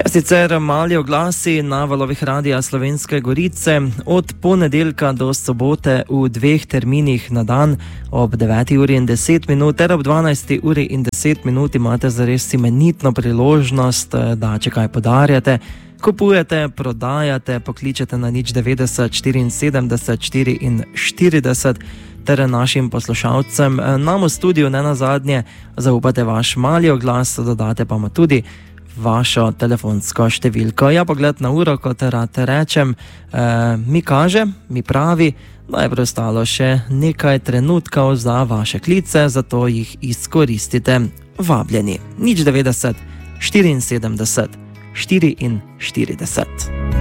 Sicer mali oglasi na valovih Radia Slovenske Gorice od ponedeljka do sobote v 2 terminih na dan ob 9 uri in 10 minut ter ob 12 uri in 10 minut imate zares imenitno priložnost, da če kaj podarjate, kupujete, prodajate, pokličete na 090 74 44 ter našim poslušalcem nam v studiu nenazadnje zaupate vaš mali oglas, dodate pa mu tudi vašo telefonsko številko. Ja, pogled na uro, kot rad rečem, mi kaže, mi pravi, da je preostalo še nekaj trenutkov za vaše klice, zato jih izkoristite. Vabljeni 090 74 44.